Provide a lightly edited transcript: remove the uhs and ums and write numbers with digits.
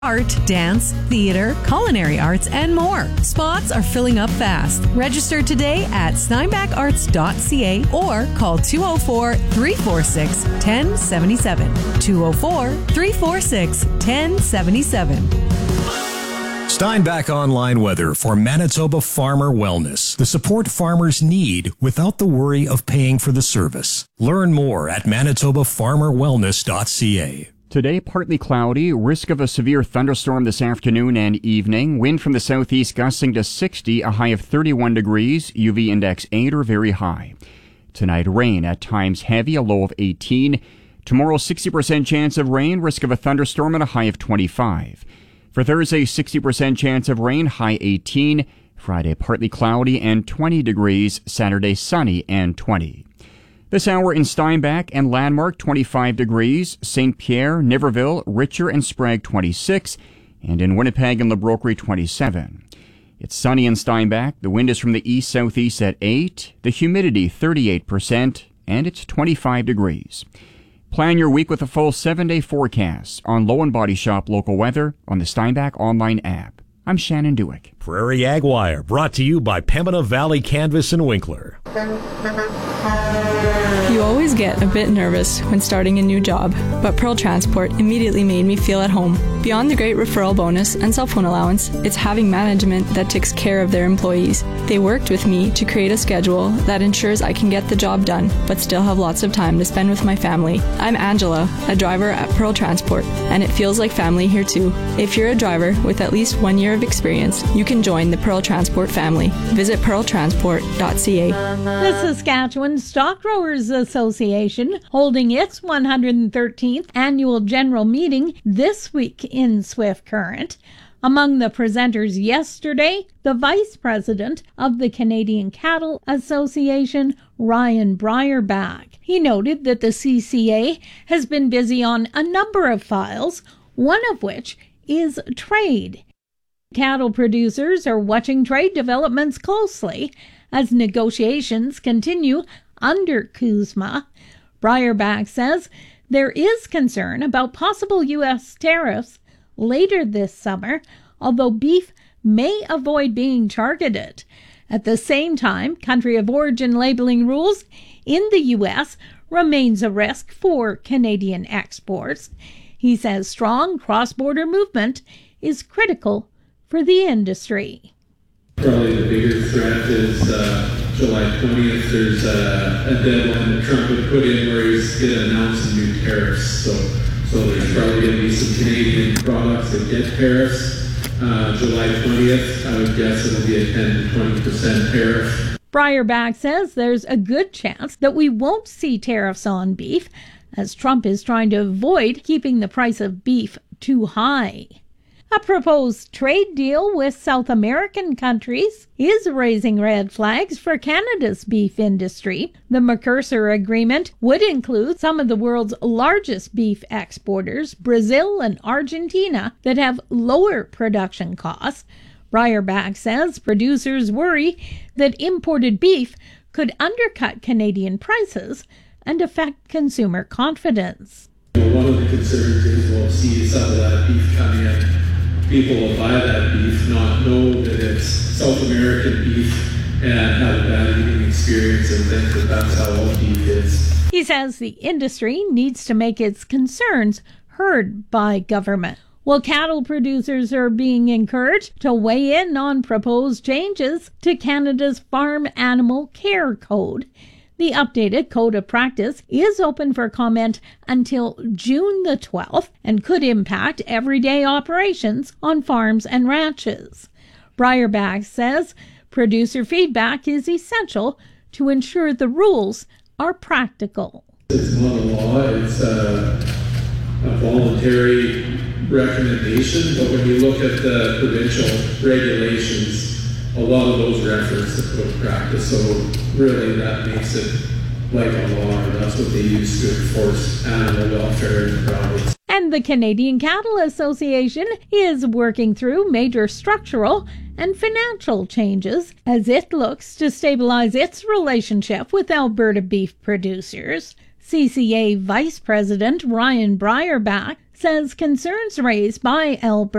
Art, dance, theater, culinary arts, and more. Spots are filling up fast. Register today at steinbackarts.ca or call 204-346-1077. 204-346-1077. Steinbach Online Weather for Manitoba Farmer Wellness. The support farmers need without the worry of paying for the service. Learn more at manitobafarmerwellness.ca. Today, partly cloudy, risk of a severe thunderstorm this afternoon and evening. Wind from the southeast gusting to 60, a high of 31 degrees, UV index 8 or very high. Tonight, rain, at times heavy, a low of 18. Tomorrow, 60% chance of rain, risk of a thunderstorm and a high of 25. For Thursday, 60% chance of rain, high 18. Friday, partly cloudy and 20 degrees. Saturday, sunny and 20. This hour in Steinbach and Landmark, 25 degrees. St. Pierre, Niverville, Richer and Sprague, 26. And in Winnipeg and Le Brocquerie, 27. It's sunny in Steinbach. The wind is from the east-southeast at 8. The humidity, 38%. And it's 25 degrees. Plan your week with a full 7-day forecast on Low and Body Shop local weather on the Steinbach online app. I'm Shannon Dewick. Prairie Ag Wire, brought to you by Pembina Valley Canvas and Winkler. You always get a bit nervous when starting a new job, but Pearl Transport immediately made me feel at home. Beyond the great referral bonus and cell phone allowance, it's having management that takes care of their employees. They worked with me to create a schedule that ensures I can get the job done, but still have lots of time to spend with my family. I'm Angela, a driver at Pearl Transport, and it feels like family here too. If you're a driver with at least 1 year of experience, you can join the Pearl Transport family. Visit pearltransport.ca. The Saskatchewan Stock Growers Association holding its 113th annual general meeting this week in Swift Current. Among the presenters yesterday, the Vice President of the Canadian Cattle Association, Ryan Breyerback. He noted that the CCA has been busy on a number of files, one of which is trade. Cattle producers are watching trade developments closely as negotiations continue under CUSMA. Breyerback says there is concern about possible U.S. tariffs later this summer, although beef may avoid being targeted. At the same time, country of origin labeling rules in the U.S. remains a risk for Canadian exports. He says strong cross-border movement is critical for the industry. Probably the bigger threat is July 20th. There's a deadline that Trump would put in where he's going to announce some new tariffs. So there's probably going to be some Canadian products that get tariffs. July 20th, I would guess it'll be a 10 to 20% tariff. Breyerback says there's a good chance that we won't see tariffs on beef, as Trump is trying to avoid keeping the price of beef too high. A proposed trade deal with South American countries is raising red flags for Canada's beef industry. The Mercosur agreement would include some of the world's largest beef exporters, Brazil and Argentina, that have lower production costs. Breyerback says producers worry that imported beef could undercut Canadian prices and affect consumer confidence. One of the concerns is we'll see some of that beef coming in. People will buy that beef, not know that it's South American beef, and have a bad eating experience and think that that's how all beef is. He says the industry needs to make its concerns heard by government. Well, cattle producers are being encouraged to weigh in on proposed changes to Canada's Farm Animal Care Code. The updated Code of Practice is open for comment until June the 12th and could impact everyday operations on farms and ranches. Breyerback says producer feedback is essential to ensure the rules are practical. It's not a law, it's a voluntary recommendation, but when you look at the provincial regulations, a lot of those reference the Code of Practice, so really that makes it like a law, and that's what they use to enforce animal welfare in the province. And the Canadian Cattle Association is working through major structural and financial changes as it looks to stabilize its relationship with Alberta beef producers. CCA Vice President Ryan Breyerback says concerns raised by Alberta